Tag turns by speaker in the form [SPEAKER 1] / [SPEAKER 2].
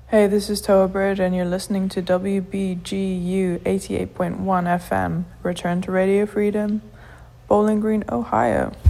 [SPEAKER 1] Hey, this is Toa Bird, and you're listening to WBGU 88.1 FM. Return to Radio Freedom, Bowling Green, Ohio.